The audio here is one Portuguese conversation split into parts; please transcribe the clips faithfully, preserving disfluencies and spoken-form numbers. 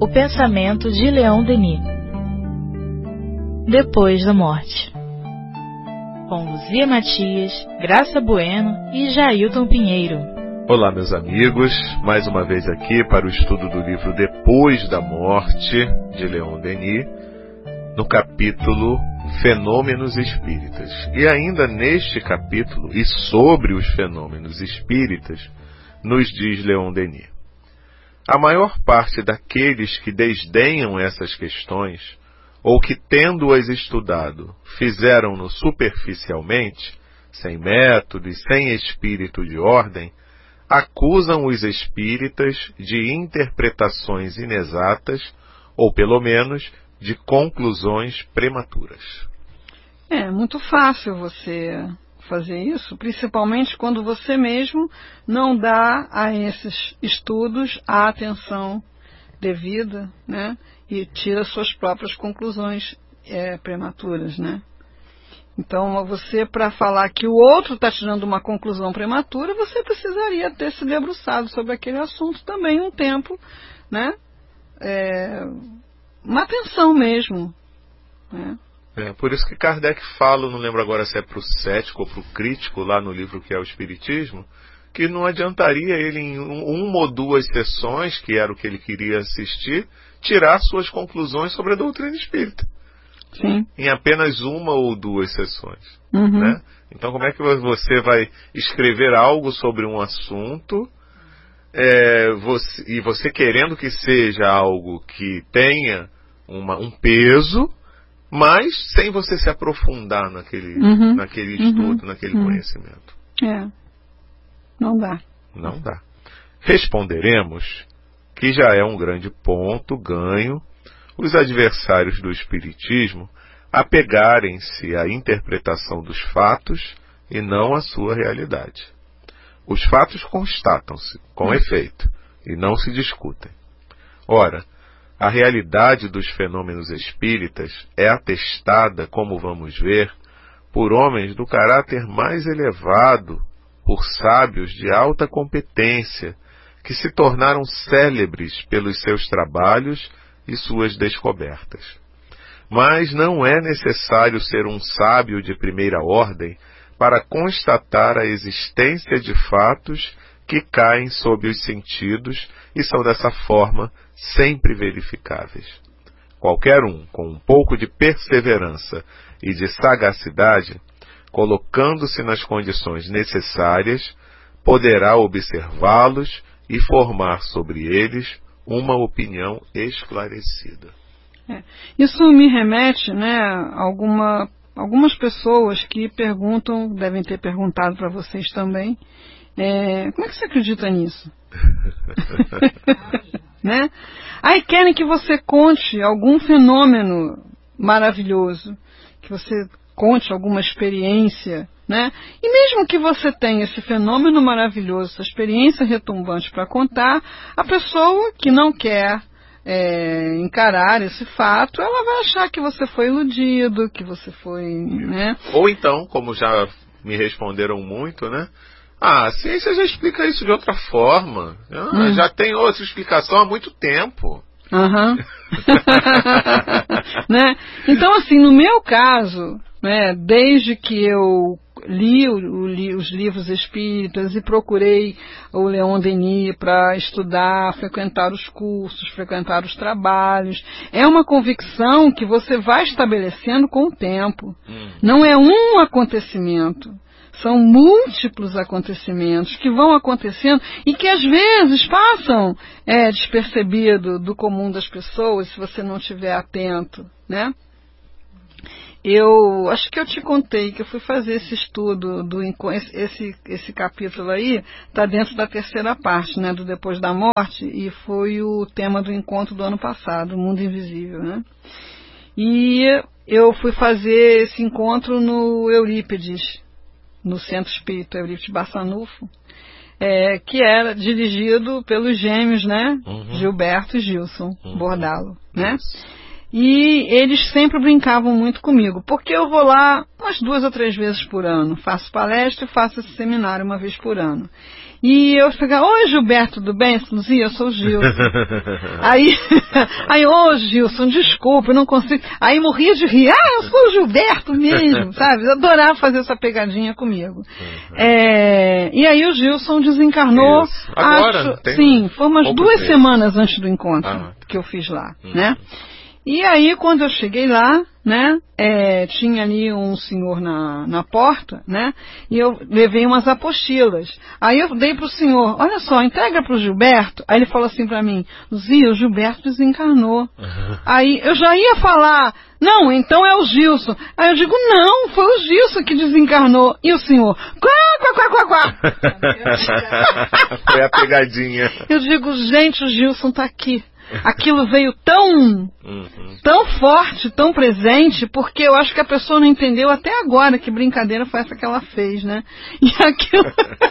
O pensamento de Leon Denis. Depois da morte. Com Luzia Matias, Graça Bueno e Jailton Pinheiro. Olá, meus amigos, mais uma vez aqui para o estudo do livro Depois da Morte, de Leon Denis, no capítulo Fenômenos Espíritas. E ainda neste capítulo, e sobre os fenômenos espíritas, nos diz Leon Denis: a maior parte daqueles que desdenham essas questões, ou que, tendo-as estudado, fizeram-no superficialmente, sem método e sem espírito de ordem, acusam os espíritas de interpretações inexatas, ou pelo menos de conclusões prematuras. É muito fácil você fazer isso, principalmente quando você mesmo não dá a esses estudos a atenção devida, né? E tira suas próprias conclusões é, prematuras, né? Então, você, para falar que o outro está tirando uma conclusão prematura, você precisaria ter se debruçado sobre aquele assunto também um tempo, né? É, uma atenção mesmo, né? É, por isso que Kardec fala, não lembro agora se é para o cético ou para o crítico, lá no livro que é o Espiritismo, que não adiantaria ele em um, uma ou duas sessões, que era o que ele queria assistir, tirar suas conclusões sobre a doutrina espírita. Sim. Em apenas uma ou duas sessões. Uhum. Né? Então, como é que você vai escrever algo sobre um assunto é, você, e você querendo que seja algo que tenha uma, um peso, mas sem você se aprofundar naquele, uhum. naquele estudo, uhum. naquele uhum. conhecimento? É. Não dá. Não dá. Responderemos que já é um grande ponto ganho os adversários do Espiritismo apegarem-se à interpretação dos fatos e não à sua realidade. Os fatos constatam-se, com efeito, e não se discutem. Ora, a realidade dos fenômenos espíritas é atestada, como vamos ver, por homens do caráter mais elevado, por sábios de alta competência, que se tornaram célebres pelos seus trabalhos e suas descobertas. Mas não é necessário ser um sábio de primeira ordem para constatar a existência de fatos que caem sob os sentidos e são dessa forma sempre verificáveis. Qualquer um, com um pouco de perseverança e de sagacidade, colocando-se nas condições necessárias, poderá observá-los e formar sobre eles uma opinião esclarecida. É. Isso me remete, né, a alguma, algumas pessoas que perguntam, devem ter perguntado para vocês também, é, como é que você acredita nisso? Né? Aí querem que você conte algum fenômeno maravilhoso, que você conte alguma experiência, né? E mesmo que você tenha esse fenômeno maravilhoso, essa experiência retumbante para contar, a pessoa que não quer é, encarar esse fato, ela vai achar que você foi iludido, que você foi, né? Ou então, como já me responderam muito, né? Ah, a ciência já explica isso de outra forma. Ah, hum. Já tem outra explicação há muito tempo. Uhum. Né? Então, assim, no meu caso, né, desde que eu li, o, o, li os livros espíritas e procurei o Leon Denis para estudar, frequentar os cursos, frequentar os trabalhos, é uma convicção que você vai estabelecendo com o tempo. Hum. Não é um acontecimento. São múltiplos acontecimentos que vão acontecendo e que às vezes passam é, despercebido do comum das pessoas, se você não estiver atento, né? Eu acho que eu te contei que eu fui fazer esse estudo, do esse, esse capítulo aí, está dentro da terceira parte, né, do Depois da Morte, e foi o tema do encontro do ano passado, o Mundo Invisível, né? E eu fui fazer esse encontro no Eurípides, no Centro Espírita Eurípides Barçanufo, é, que era dirigido pelos gêmeos, né? Uhum. Gilberto e Gilson uhum. Bordalo, né? E eles sempre brincavam muito comigo, porque eu vou lá umas duas ou três vezes por ano, faço palestra e faço esse seminário uma vez por ano. E eu chegava, oi Gilberto, tudo bem? Luzia, eu sou o Gilson. aí, aí, ô Gilson, desculpa, eu não consigo. Aí morria de rir, ah, eu sou o Gilberto mesmo, sabe? Eu adorava fazer essa pegadinha comigo. Uhum. É, e aí o Gilson desencarnou. Isso. Agora? Acho, tem sim, foi umas duas tempo. semanas antes do encontro ah. que eu fiz lá, uhum. né? E aí, quando eu cheguei lá, né, é, tinha ali um senhor na, na porta, né, e eu levei umas apostilas. Aí eu dei pro senhor, olha só, entrega pro Gilberto. Aí ele falou assim pra mim, Luzia, o Gilberto desencarnou. Uhum. Aí eu já ia falar, não, então é o Gilson. Aí eu digo, não, foi o Gilson que desencarnou. E o senhor, quá, quá, quá, quá, quá. Foi a pegadinha. Eu digo, gente, o Gilson tá aqui. Aquilo veio tão, uhum. tão forte, tão presente, porque eu acho que a pessoa não entendeu até agora que brincadeira foi essa que ela fez, né? E aquilo...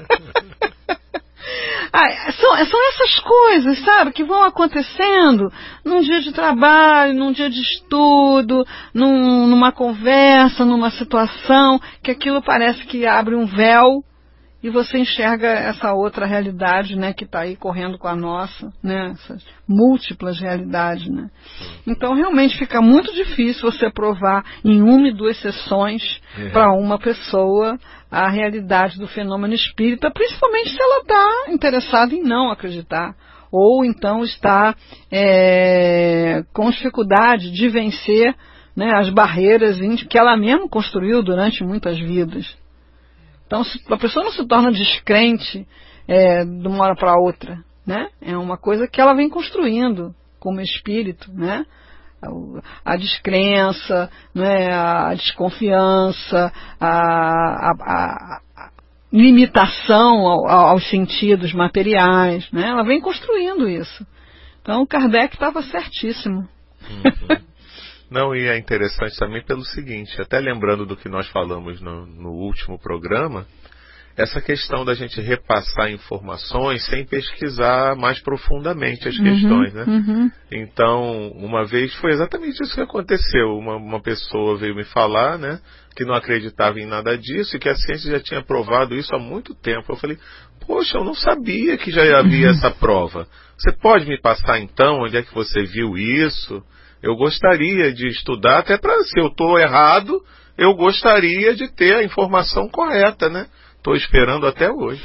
ah, são, são essas coisas, sabe, que vão acontecendo num dia de trabalho, num dia de estudo, num, numa conversa, numa situação, que aquilo parece que abre um véu e você enxerga essa outra realidade, né, que está aí correndo com a nossa, né, essas múltiplas realidades, né. Então realmente fica muito difícil você provar em uma e duas sessões uhum. para uma pessoa a realidade do fenômeno espírita, principalmente se ela está interessada em não acreditar, ou então está é, com dificuldade de vencer, né, as barreiras que ela mesma construiu durante muitas vidas. Então, a pessoa não se torna descrente é, de uma hora para outra, né? É uma coisa que ela vem construindo como espírito, né? A descrença, né? A desconfiança, a, a, a, a limitação ao, aos sentidos materiais, né? Ela vem construindo isso. Então, Kardec estava certíssimo. Uhum. Não, e é interessante também pelo seguinte, até lembrando do que nós falamos no, no último programa, essa questão da gente repassar informações sem pesquisar mais profundamente as uhum, questões, né? Uhum. Então, uma vez foi exatamente isso que aconteceu. Uma, uma pessoa veio me falar, né, que não acreditava em nada disso e que a ciência já tinha provado isso há muito tempo. Eu falei, poxa, eu não sabia que já havia uhum. essa prova. Você pode me passar então onde é que você viu isso? Eu gostaria de estudar, até para, se eu estou errado, eu gostaria de ter a informação correta, né? Estou esperando até hoje.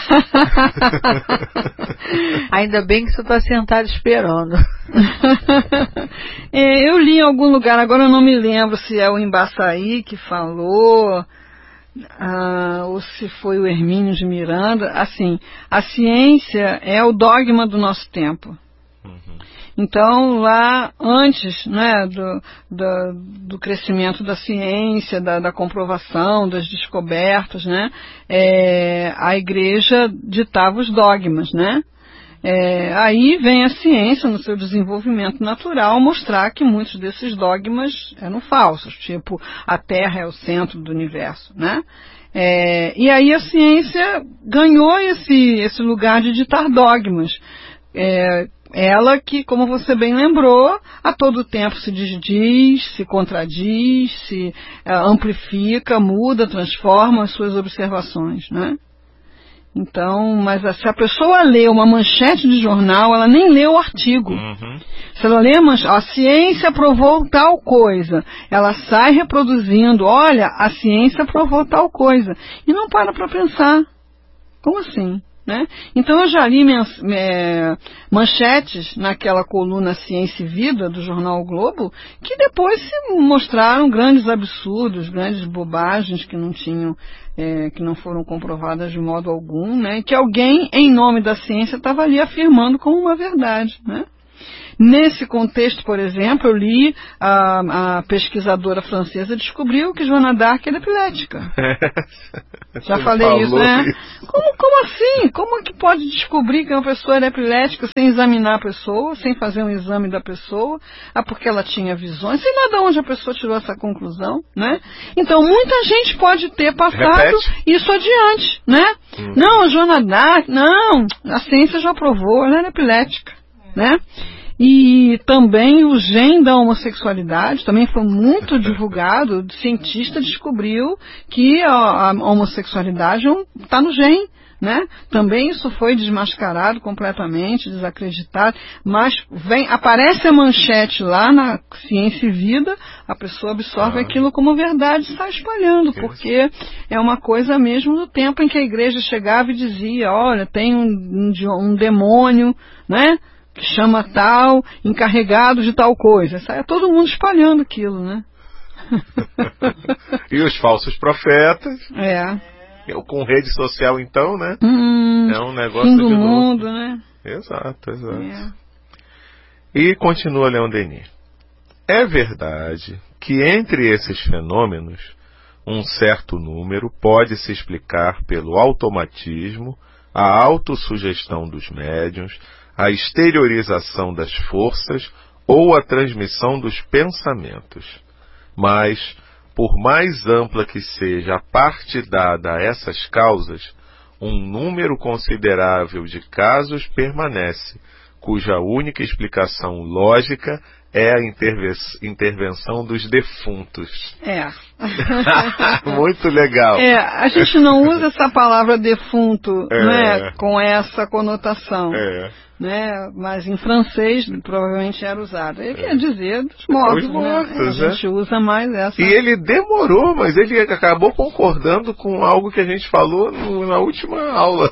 Ainda bem que você está sentado esperando. é, eu li em algum lugar, agora eu não me lembro se é o Embaçaí que falou, ah, ou se foi o Hermínio de Miranda. Assim, a ciência é o dogma do nosso tempo. Então, lá, antes, né, do, do, do crescimento da ciência, da, da comprovação, das descobertas, né, é, a igreja ditava os dogmas, né. É, aí vem a ciência, no seu desenvolvimento natural, mostrar que muitos desses dogmas eram falsos, tipo, a Terra é o centro do universo, né. É, e aí a ciência ganhou esse, esse lugar de ditar dogmas. É, ela que, como você bem lembrou, a todo tempo se desdiz, se contradiz, se uh, amplifica, muda, transforma as suas observações, né? Então, mas se a pessoa lê uma manchete de jornal, ela nem lê o artigo. Uhum. Se ela lê a manchete, a ciência provou tal coisa, ela sai reproduzindo, olha, a ciência provou tal coisa, e não para para pensar. Como assim? Né? Então eu já li mens- é, manchetes naquela coluna Ciência e Vida do jornal o Globo, que depois se mostraram grandes absurdos, grandes bobagens que não tinham, é, que não foram comprovadas de modo algum, né? Que alguém em nome da ciência estava ali afirmando como uma verdade, né? Nesse contexto, por exemplo, eu li a, a pesquisadora francesa descobriu que Joana d'Arc era epilética. Já falei isso, né? Isso. Como, como assim? Como que pode descobrir que uma pessoa era epilética sem examinar a pessoa, sem fazer um exame da pessoa? Ah, porque ela tinha visões. Sei lá de onde a pessoa tirou essa conclusão, né? Então, muita gente pode ter passado Repete. isso adiante, né? Hum. Não, a Joana d'Arc, não, a ciência já provou, ela era epilética, né? E também o gene da homossexualidade também foi muito divulgado. O cientista descobriu que a, a homossexualidade está no gene, né? Também isso foi desmascarado completamente, desacreditado, mas vem, aparece a manchete lá na Ciência e Vida, a pessoa absorve ah. aquilo como verdade e sai espalhando, isso. porque é uma coisa mesmo do tempo em que a igreja chegava e dizia, olha, tem um, um, um demônio, né? Que chama tal, encarregado de tal coisa. Sai todo mundo espalhando aquilo, né? E os falsos profetas. É. Com rede social, então, né? Hum, é um negócio fim do de mundo, louco. né? Exato, exato. É. E continua Leon Denis. É verdade que entre esses fenômenos, um certo número pode se explicar pelo automatismo, a autossugestão dos médiuns, a exteriorização das forças ou a transmissão dos pensamentos. Mas, por mais ampla que seja a parte dada a essas causas, um número considerável de casos permanece, cuja única explicação lógica é a intervenção dos defuntos. É. Muito legal. É, a gente não usa essa palavra defunto, é. né, com essa conotação. É. Né, mas em francês provavelmente era usado. Ele é. quer dizer dos mortos, Os mortos, né? A gente é. usa mais essa. E ele demorou, mas ele acabou concordando com algo que a gente falou no, na última aula.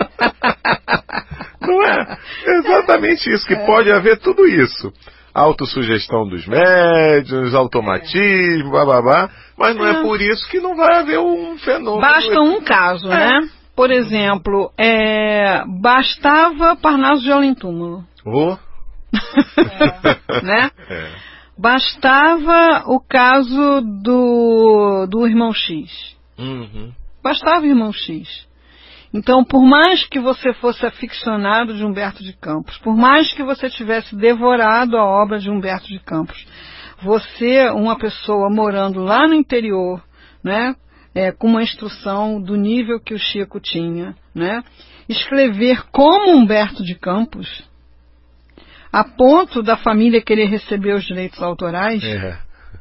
Não é? É exatamente isso, que é. pode haver tudo isso. Autossugestão dos médiuns, automatismo, bababá, mas não é. é por isso que não vai haver um fenômeno. Basta um caso, é. né? Por exemplo, é, bastava Parnaso de Além-Túmulo. Oh. é. né? É. Bastava o caso do, do Irmão X. Uhum. Bastava o Irmão X. Então, por mais que você fosse aficionado de Humberto de Campos, por mais que você tivesse devorado a obra de Humberto de Campos, você, uma pessoa morando lá no interior, né, é, com uma instrução do nível que o Chico tinha, né, escrever como Humberto de Campos, a ponto da família querer receber os direitos autorais, é,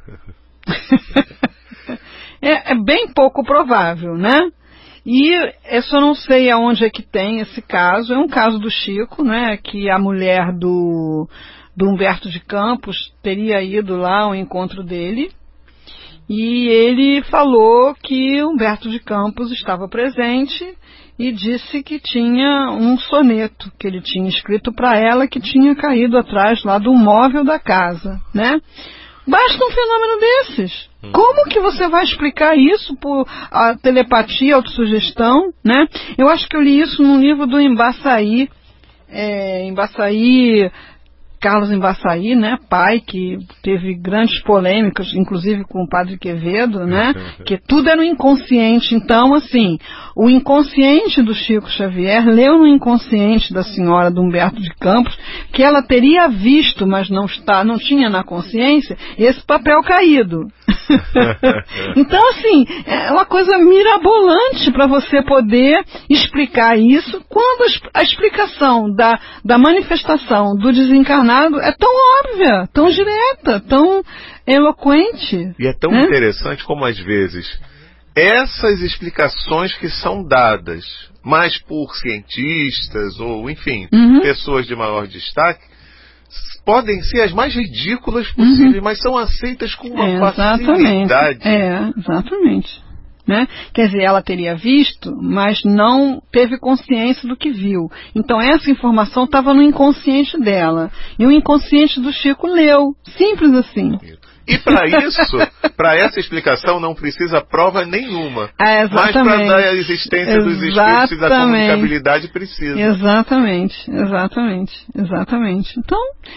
é, é bem pouco provável, né? E eu só não sei aonde é que tem esse caso. É um caso do Chico, né, que a mulher do, do Humberto de Campos teria ido lá ao encontro dele. E ele falou que Humberto de Campos estava presente e disse que tinha um soneto que ele tinha escrito para ela, que tinha caído atrás lá do móvel da casa, né? Basta um fenômeno desses. Como que você vai explicar isso por a telepatia, autossugestão, né? Eu acho que eu li isso num livro do Embaçaí, é, Embaçaí, Carlos Embaçaí, né, pai, que teve grandes polêmicas, inclusive com o Padre Quevedo, né, que tudo era no inconsciente. Então, assim, o inconsciente do Chico Xavier leu no inconsciente da senhora do Humberto de Campos, que ela teria visto, mas não, está, não tinha na consciência, esse papel caído. Então, assim, é uma coisa mirabolante para você poder explicar isso, quando a explicação da, da manifestação do desencarnado é tão óbvia, tão direta, tão eloquente. E é tão né? interessante como, às vezes, essas explicações que são dadas, mais por cientistas ou, enfim, uhum. pessoas de maior destaque, podem ser as mais ridículas possíveis, uhum. mas são aceitas com uma é, facilidade. É, exatamente. Né? Quer dizer, ela teria visto, mas não teve consciência do que viu. Então essa informação estava no inconsciente dela. E o inconsciente do Chico leu. Simples assim. E para isso, para essa explicação, não precisa prova nenhuma. É, mas para dar a existência exatamente. dos espíritos e da comunicabilidade precisa. Exatamente, exatamente, exatamente. Então,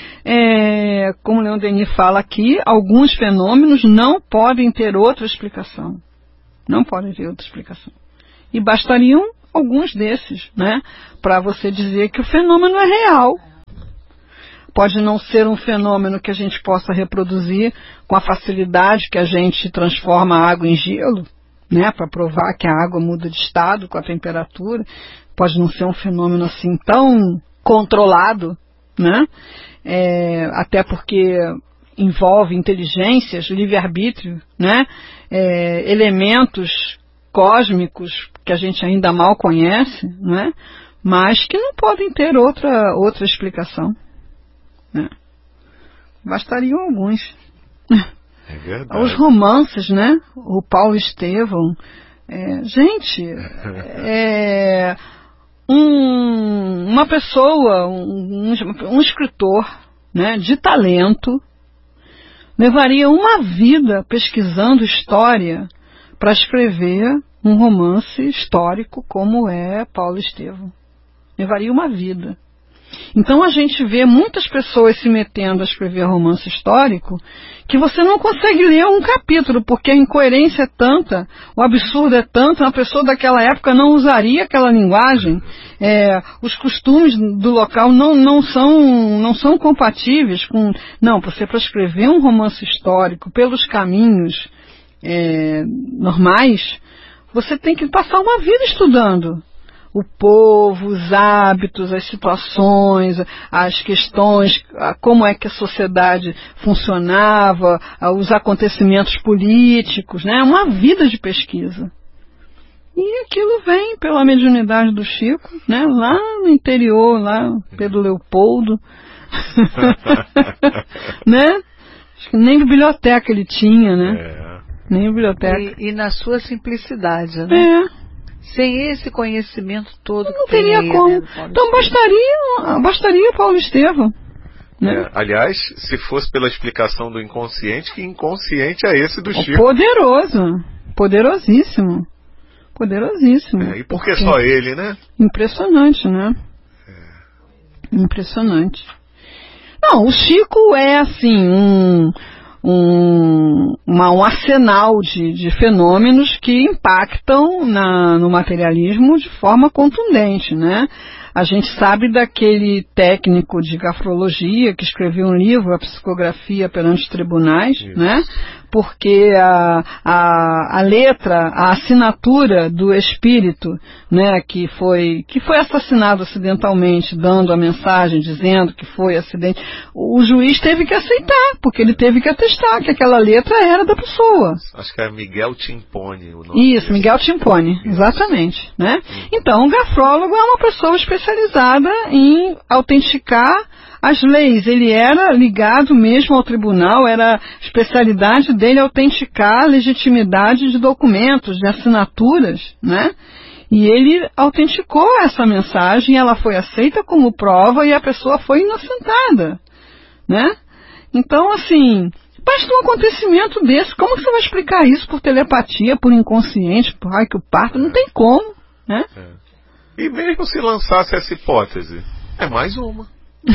é, como Leon Denis fala aqui, alguns fenômenos não podem ter outra explicação. Não podem ter outra explicação. E bastariam alguns desses, né, para você dizer que o fenômeno é real. Pode não ser um fenômeno que a gente possa reproduzir com a facilidade que a gente transforma a água em gelo, né, para provar que a água muda de estado com a temperatura. Pode não ser um fenômeno assim tão controlado, né, é, até porque envolve inteligências, livre-arbítrio, né, é, elementos cósmicos que a gente ainda mal conhece, né? Mas que não podem ter outra, outra explicação, né? Bastariam alguns. É verdade. Os romances, né? O Paulo Estevam. É, gente, é, um, uma pessoa, um, um escritor, né, de talento, levaria uma vida pesquisando história para escrever um romance histórico como é Paulo Estevam. Levaria uma vida. Então a gente vê muitas pessoas se metendo a escrever romance histórico que você não consegue ler um capítulo, porque a incoerência é tanta, o absurdo é tanto, uma pessoa daquela época não usaria aquela linguagem, é, os costumes do local não, não, são, não são compatíveis com... Não, você para escrever um romance histórico pelos caminhos é, normais, você tem que passar uma vida estudando o povo, os hábitos, as situações, as questões, como é que a sociedade funcionava, os acontecimentos políticos, né? Uma vida de pesquisa. E aquilo vem pela mediunidade do Chico, né? Lá no interior, lá Pedro Leopoldo, né? Acho que nem biblioteca ele tinha, né? É. Nem biblioteca. E, e na sua simplicidade, né? É. Sem esse conhecimento todo Não que tem teria aí, como. né, Paulo Então bastaria, bastaria Paulo Estevam. Né? É, aliás, se fosse pela explicação do inconsciente, que inconsciente é esse do Chico? Poderoso. Poderosíssimo. Poderosíssimo. É, e por que só ele, né? Impressionante, né? É. Impressionante. Não, o Chico é assim, um... Um, uma, um arsenal de, de fenômenos que impactam na, no materialismo de forma contundente, né? A gente sabe daquele técnico de grafologia que escreveu um livro, A Psicografia perante os Tribunais, Isso. né? Porque a, a, a letra, a assinatura do espírito, né, que foi, que foi assassinado acidentalmente, dando a mensagem, dizendo que foi acidente, o juiz teve que aceitar, porque ele teve que atestar que aquela letra era da pessoa. Acho que é Miguel Timpone o nome. Isso, Miguel Timpone, exatamente, né? Então, o grafólogo é uma pessoa especializada em autenticar as leis. Ele era ligado mesmo ao tribunal, era a especialidade dele autenticar a legitimidade de documentos, de assinaturas, né? E ele autenticou essa mensagem, ela foi aceita como prova e a pessoa foi inocentada, né? Então, assim, basta um acontecimento desse, como você vai explicar isso por telepatia, por inconsciente, por raio que o parto? Não tem como, né? É. E mesmo se lançasse essa hipótese, é mais uma.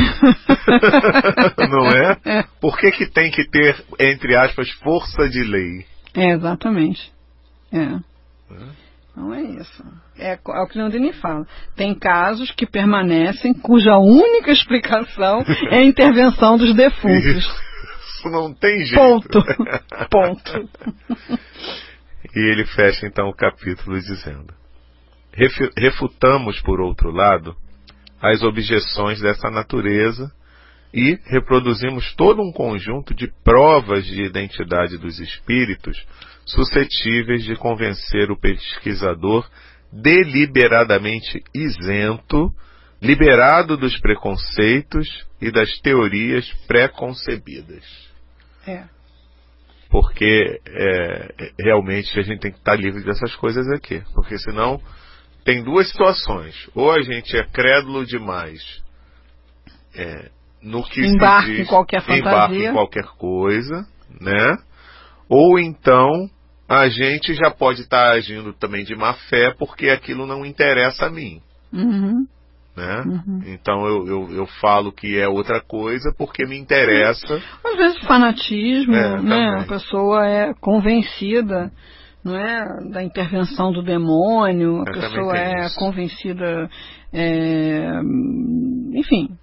Não é? Por que que tem que ter, entre aspas, força de lei? É, exatamente. É. é. Não é isso. É, é o que o Leandrini fala. Tem casos que permanecem, cuja única explicação é a intervenção dos defuntos. Isso não tem jeito. Ponto. Ponto. E ele fecha então o capítulo dizendo: refutamos, por outro lado, as objeções dessa natureza e reproduzimos todo um conjunto de provas de identidade dos espíritos suscetíveis de convencer o pesquisador deliberadamente isento, liberado dos preconceitos e das teorias pré-concebidas. É. Porque é, realmente a gente tem que estar livre dessas coisas aqui, porque senão tem duas situações: ou a gente é crédulo demais é, no que embarque se diz, em qualquer fantasia, embarque em qualquer coisa, né? Ou então a gente já pode estar agindo também de má fé porque aquilo não interessa a mim, uhum. né? Uhum. Então eu, eu, eu falo que é outra coisa porque me interessa. Às vezes fanatismo, é, né? A pessoa é convencida, não é, da intervenção do demônio, a Eu pessoa é isso. convencida, é, enfim,